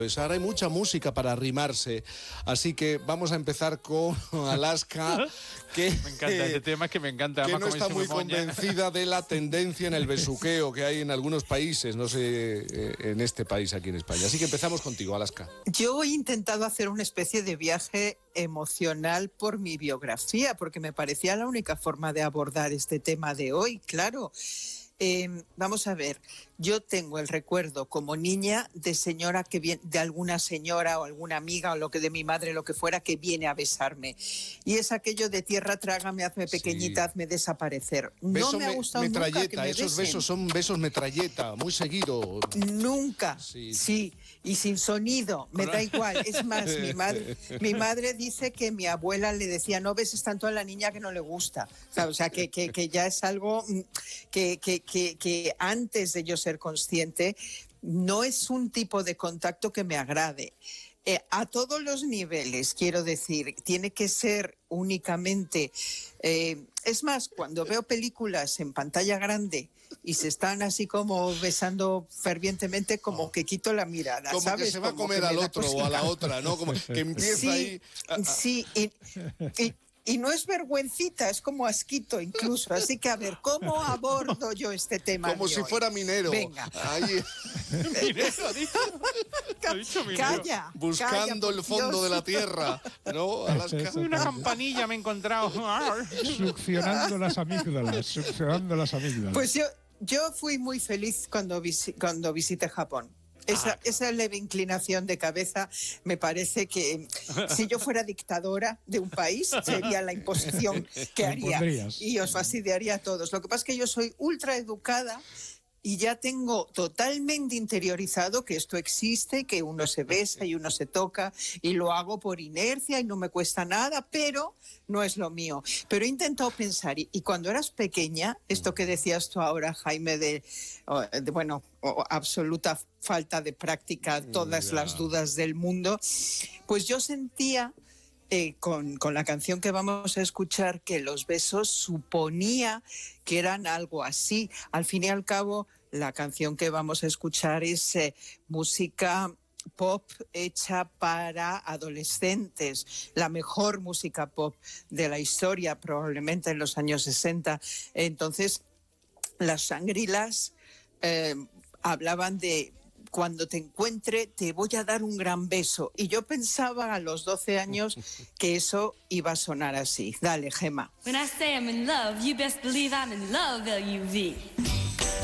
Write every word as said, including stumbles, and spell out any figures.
Pues ahora hay mucha música para arrimarse, así que vamos a empezar con Alaska, que, me encanta este tema, es que me encanta. que no está muy convencida de la tendencia en el besuqueo que hay en algunos países, no sé, eh, en este país aquí en España. Así que empezamos contigo, Alaska. Yo he intentado hacer una especie de viaje emocional por mi biografía, porque me parecía la única forma de abordar este tema de hoy, claro. Eh, vamos a ver, yo tengo el recuerdo como niña de señora que viene, de alguna señora o alguna amiga o lo que de mi madre, lo que fuera, que viene a besarme. Y es aquello de tierra trágame, hazme pequeñita, sí. hazme desaparecer. Beso no me ha gustado me, nunca que me esos besen. besos son besos metralleta, muy seguido. Nunca, sí, sí. Y sin sonido, me da igual. Es más, mi madre, mi madre dice que mi abuela le decía, no beses tanto a la niña que no le gusta. O sea, que, que, que ya es algo que, que, que, que antes de yo ser consciente, no es un tipo de contacto que me agrade. Eh, a todos los niveles, quiero decir, tiene que ser únicamente... Eh, es más, cuando veo películas en pantalla grande y se están así como besando fervientemente, como oh. que quito la mirada, como ¿sabes? Que se va como a comer al otro cosa... o a la otra, ¿no? Como que empieza sí, ahí... A, a... Sí, y... y Y no es vergüencita, es como asquito incluso. Así que, a ver, ¿cómo abordo yo este tema? Como si hoy? fuera minero. Venga. Ahí... ¿Minero ha dicho? ¿Ha dicho minero? Calla. Buscando calla, el fondo Dios. de la tierra. ¿No, Alaska? Una campanilla me he encontrado. Succionando las amígdalas, succionando las amígdalas. Pues yo, yo fui muy feliz cuando, visi- cuando visité Japón. Esa, esa leve inclinación de cabeza me parece que si yo fuera dictadora de un país sería la imposición que haría y os fastidiaría a todos. Lo que pasa es que yo soy ultra educada y ya tengo totalmente interiorizado que esto existe, que uno se besa y uno se toca y lo hago por inercia y no me cuesta nada, pero no es lo mío. Pero he intentado pensar, y, y cuando eras pequeña, esto que decías tú ahora, Jaime, de, de bueno, absoluta falta de práctica, todas yeah. las dudas del mundo, pues yo sentía... Eh, con, con la canción que vamos a escuchar, que los besos suponía que eran algo así. Al fin y al cabo, la canción que vamos a escuchar es eh, música pop hecha para adolescentes, la mejor música pop de la historia, probablemente en los años sesenta. Entonces, las Shangri-Las eh, hablaban de... Cuando te encuentre, te voy a dar un gran beso. Y yo pensaba a los doce años que eso iba a sonar así. Dale, Gemma. When I say I'm in love, you best believe I'm in love, L U V.